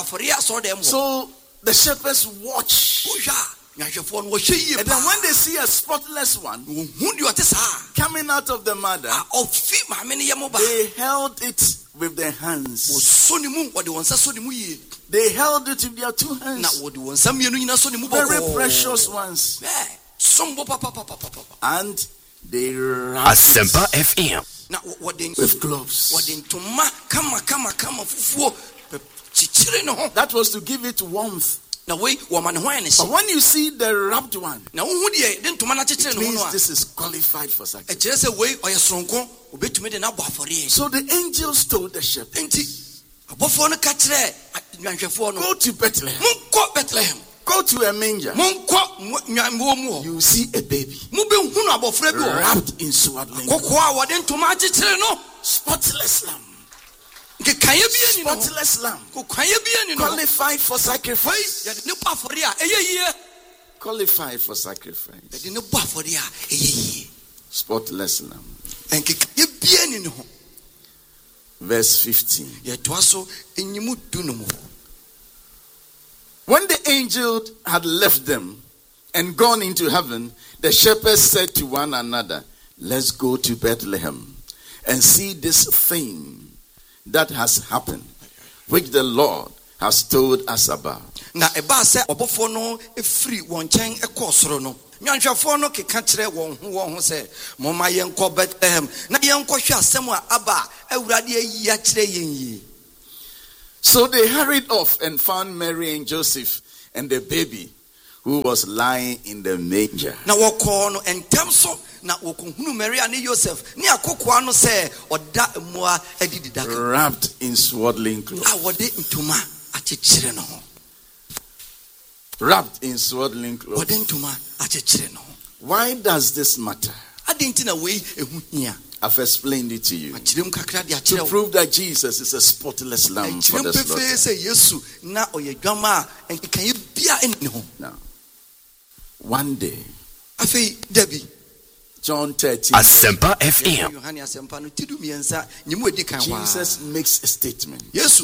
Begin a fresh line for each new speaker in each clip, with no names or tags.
So the shepherds watch. And then when they see a spotless one coming out of the mother, they held it with their hands. They held it with their two hands. Very precious ones. And they wrapped
Asempa FM
with gloves. That was to give it warmth. But when you see the wrapped one, it means this is qualified for sacrifice. So the angels told the shepherds, go to Bethlehem. Go to a manger. You see a baby wrapped in swaddling clothes. Spotless lamb. Spotless lamb. Qualified for sacrifice. Qualified for sacrifice. Spotless lamb. Verse 15. When the angel had left them and gone into heaven, the shepherds said to one another, let's go to Bethlehem and see this thing that has happened, which the Lord has told us about.
Na eba se obofo no efiri won chen ekosoro no nyanhwefo no keka kire won ho se moma yenko Bethlehem na yenko hwe asem a aba awurade ayi a kire yenyi.
So they hurried off and found Mary and Joseph and the baby who was lying in the manger.
Na woko no entem so na wokohunu Mary and Joseph ni akokwa no se oda emua adidida
wrapped in swaddling clothes.
Awode ntoma achechire no.
Wrapped in swaddling clothes.
Wode ntoma achechire no.
Why does this matter?
Adentina we ehu hia.
I've explained it to you to prove that Jesus is a spotless lamb for the slaughter. Now, one day, John 13,
Asempa FM,
Jesus makes a statement.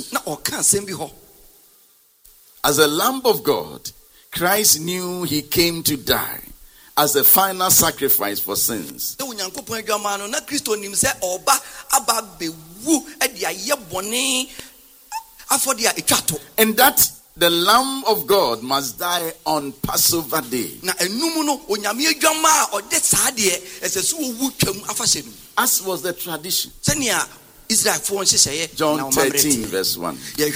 As a Lamb of God, Christ knew he came to die as a final sacrifice for sins.
And
that the Lamb of God must die on Passover Day. As was the tradition. John 13 verse 1.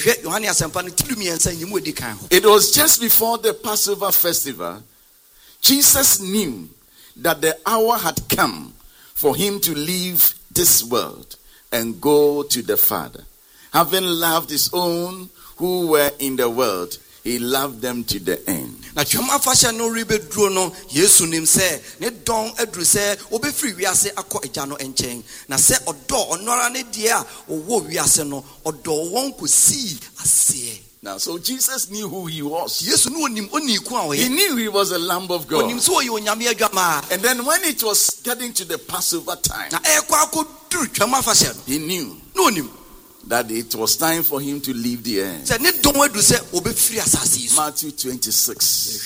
It was just before the Passover festival. Jesus knew that the hour had come for him to leave this world and go to the Father. Having loved his own who were in the world, he loved them to the end.
Na chama fasha no ribedro no Yesu nim se ne don adru se obefiri wiase akọ eja no enchen na se odo onora ne dia owo wiase no odo won kosi ase.
Now, so Jesus knew who he was.
He
knew he was a Lamb of God. And then when it was getting to the Passover time, he knew that it was time for him to leave the earth. Matthew 26,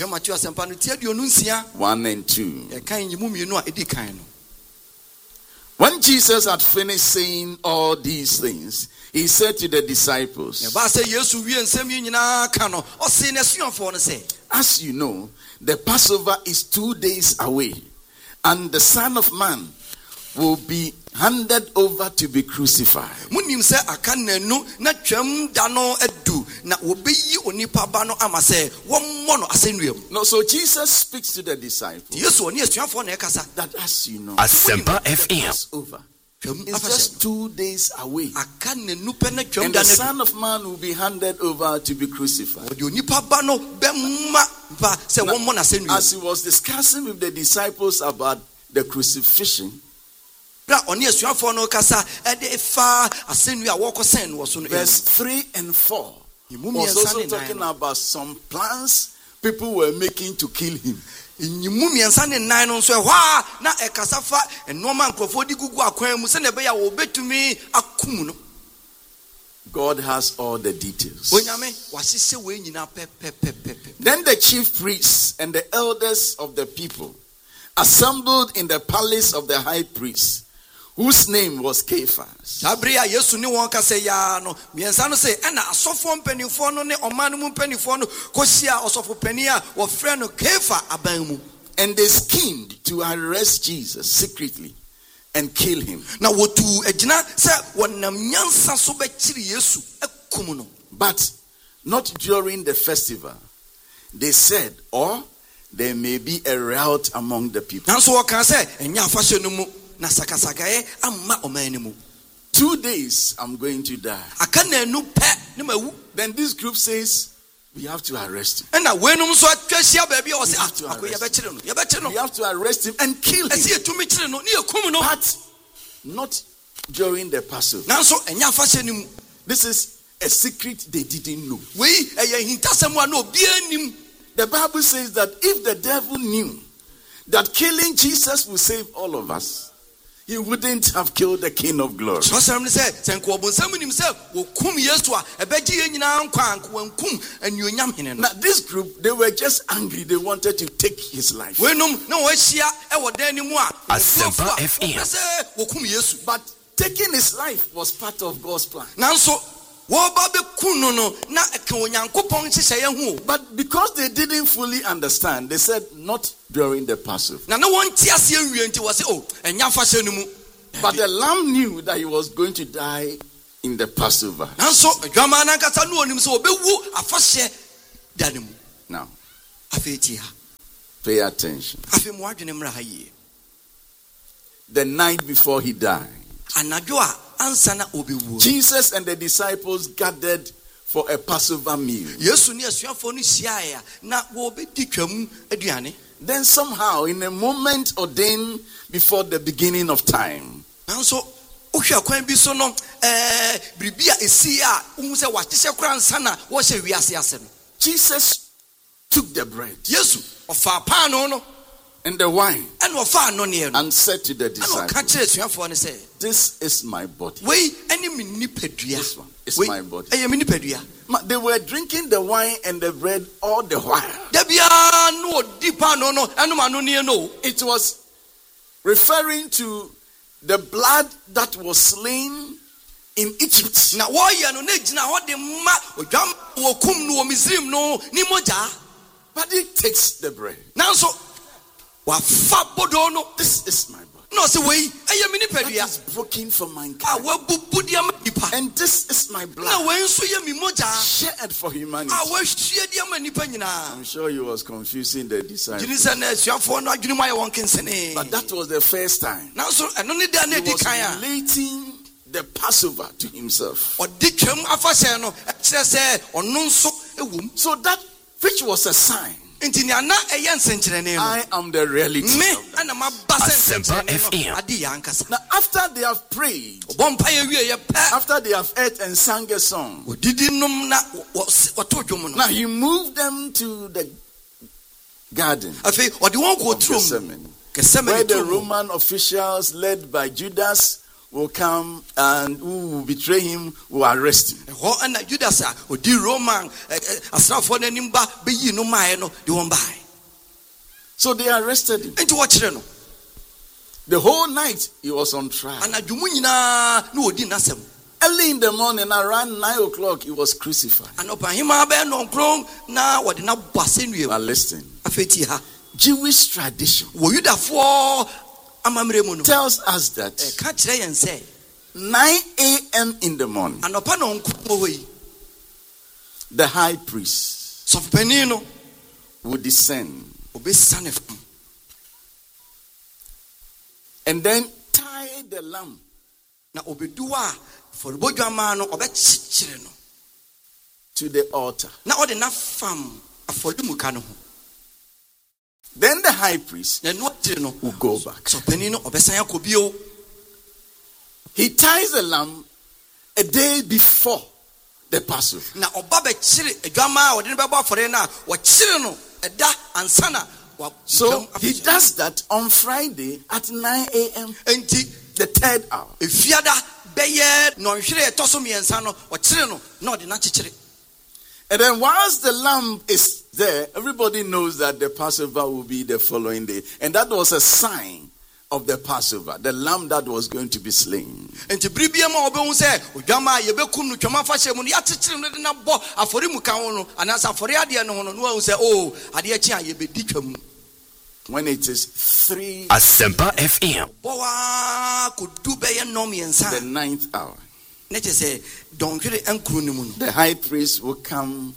1 and 2. When Jesus had finished saying all these things, he said to the disciples, as you know, the Passover is 2 days away, and the Son of Man will be handed over to be crucified.
No, so
Jesus speaks to the disciples that as you know,
Asempa FM,
Passover is just 2 days away, and the Son of Man will be handed over to be crucified. Now, as he was discussing with the disciples about the crucifixion, verse 3 and 4 was also talking about some plans people were making to kill him. God has all the details.
Onyame wasise we nyina pe.
Then the chief priests and the elders of the people assembled in the palace of the high priest, whose name was Caiaphas.
Abria Yesu ni won ka se ya no miensa no se na asofo mpanifo no ne omanu mu mpanifo no kosia osofo pani a wo frɛ no Caiaphas aban mu.
And they schemed to arrest Jesus secretly and kill him.
Na wotu agina se wonam nyansa so be kiri Yesu ekum no.
But not during the festival. They said, or there may be a riot among the people.
Nanso wo kan se enya afahye no mu na sakasagae amma omani mu.
2 days I'm going to die.
Aka na enu pe ne mawu.
Then this group says, we have to arrest him.
Na wenum so atwahia ba bia wo se
We
ye
have to arrest him and kill him.
Esi etumi kire no ne ekum no.
But not during the Passover.
Nanso enya afahye no mu.
This is a secret they didn't know.
We eye hintasem wa na obi anim.
The Bible says that if the devil knew that killing Jesus will save all of us, he wouldn't have killed the King of Glory.
So some say senko obonsam nim say wo kum Yesu a ebeji ye nyina nkwa nkwa nkum anuonyam hene no.
Now this group, they were just angry. They wanted to take his life.
Wenum na wo ahia e wo dan ni mu a
Asempa FM.
say wo kum Yesu.
But taking his life was part of God's plan.
Nanso wo ba be kunu no na eka onyankopon hyehyɛ ye hu.
But because they didn't fully understand, they said not during the Passover.
Na won ti ase awie nti wo say enya fa hye no mu.
But the lamb knew that he was going to die in the Passover.
Nanso adwama na kasa no onim so obewu afahye dan mu.
Now,
Afeti ha.
pay attention.
Afi mu adwene mra ha yi.
The night before he died,
Anadwo a ansa na obewu.
Jesus and the disciples gathered for a Passover meal.
Yesu ni asuafo no hia na wo be di twam aduane.
Then somehow, in a moment ordained before the beginning of time,
Nanso ohwa kwan bi so no bribia esi a hu se watehye kra ansa na wo hye wiase ase no.
Jesus took the bread
Yesu ofa paano no
and the wine
and ofa no ne no.
and said to the
And o ka
disciples,
kire asuafo no say,
"This is my body."
"Wei ani me nipadua."
This one is
Wei,
my body.
eye me nipadua.
They were drinking the wine and the bread all the while.
Da bia no odi paano no enum ano ne no.
It was referring to the blood that was slain in Egypt.
Na wo ye no na gina ho de ma odwam wo kum no wo Misrim no ni moja.
But he takes the bread.
Nanso wa fa bodo no.
This is my body.
No say wei eye me
That
nipadua.
is broken for
A
mankind.
wa bubu dia ma nipa.
And this is my
Na
blood
wei nso ye mi moja.
shed for humanity.
A wa hwie dia ma nipa nyina.
I'm sure he was confusing the disciples.
Jini se na asuafo no adwene mu aye won kensene.
But that was the first time.
Nanso eno ne da na
He
di
was
kan a.
relating the Passover to himself.
Odi twam afahye no kire se ono nso ewum.
So that which was a sign,
Nti ni ana eye nsenkyerene no.
I am the reality.
Me
of that.
ana maba se
Asempa
nsenkyerene
FM.
no. Adi ya nkasa.
Now, after they have prayed,
Obompa ye wie ye pe.
after they have ate and sang a song,
Odidi nom na wato dwom no.
now he moved them to the garden
Afi odi won ko
of
trom.
Gethsemane,
Keseme
where the
trom.
Roman officials led by Judas will come and who will betray him, will arrest him.
Ho ana Judas a odi Roman asrafo na nimba be yi no mae no de won bai.
So they arrested him.
Nti wo kire no.
The whole night he was on trial.
Ana dwumu nyina na odi nasem.
Early in the morning, around 9 o'clock, he was crucified.
Anopa hima be no nkron na wode na base nue.
Now listen,
Afeti ha.
Jewish tradition
Wo Yudafo amamre mu no.
tells us that
Ka kire yen say
9 a.m. in the morning,
anopa no nkron ho yi.
the high priest
Sofpani no
would descend
obesane fam.
and then tie the lamb
Na obeduwa for bodwama no obechichire no.
to the altar.
Na ode na fam afolimuka no ho.
Then the high priest
Na no tire no
will go back.
Sofpani no obesan akobio.
He ties the lamb a day before the Passover.
Na oba be chire adwama ode ne bebo afore na wo chire no eda ansana wa.
So he does that on Friday at 9 a.m.
enti
the third hour.
efiada bɛyɛ nɔnhwere ɛtɔ so mmiɛnsa no ɔkyere no na ɔde n'akyekyere.
And then whilst the lamb is there, everybody knows that the Passover will be the following day. And that was a sign of the Passover, the lamb that was going to be slain.
Enti bribia ma obehu sɛ odwama yebekum no twama fahyɛ mu no yɛakyekyere no de na bɔ afɔre mu kan ho no anasa afɔre ade no ho no no sɛ o ade kyi a yebedi twam.
When it is 3
Asempa FM.
Bowa kodu bɛyɛ nnɔm
the
yɛnsa
9th hour,
ne kyɛ sɛ dɔnhwere nkuro no mu no
the high priest will come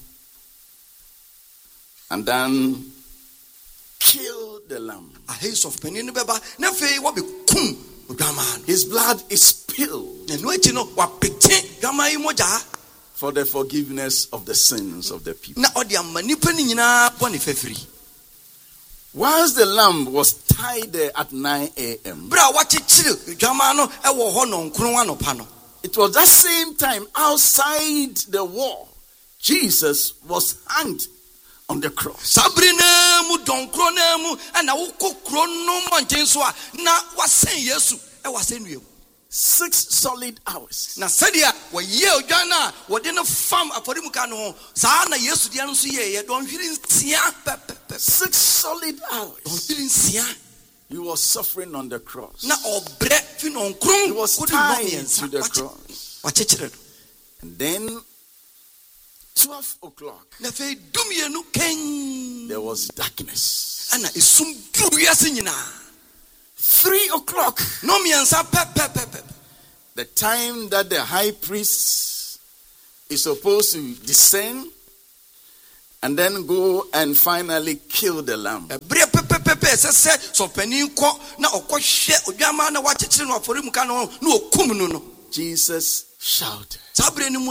and then kill the lamb.
ahesɔf panin no bɛba na afei wɔbɛkum odwama no.
His blood is spilled
ɛno akyi no wapete dwama yi mogya
for the forgiveness of the sins of the people.
na ɔde ama nnipa no nyinaa bɔ ne fafiri.
Whilst the lamb was tied there at 9 a.m.,
bere a wakyekyere odwama no ɛwɔ hɔ nɔnkron anɔpa no,
it was that same time outside the wall, Jesus was hanged on the cross.
saa bere na mu dɔnkoro na mu ɛna wokɔ kuro no mmɔnten so a na wasɛn yesu ɛwɔ asɛnnua mu.
6 solid hours.
Na sɛdeɛ wɔyɛ odwan no a wɔde no fam afɔremuka no ho saa na yesu deɛ no nso yɛyɛ dɔnhwere nsia pɛpɛpɛ.
6 solid hours.
dɔnhwere nsia
He was suffering on the cross.
na ɔbrɛ fi nɔnkron
He was
kɔdu
tied
nnɔmmiɛnsa.
to the cross.
wakyekyere no.
And then 12 o'clock,
na afei dumienu kɛn
there was darkness.
ɛna esum duru wiase nyinaa.
3 o'clock,
nnɔmmiɛnsa pɛpɛpɛpɛ.
the time that the high priest is supposed to descend and then go and finally kill the lamb.
ɛberɛ pɛpɛpɛpɛ ɛsɛ sɛ sɔpanin kɔ na ɔkɔhwɛ odwama na wakyekyere no afɔremuka no ho na okum no no.
Jesus shouted,
saa berɛ no mu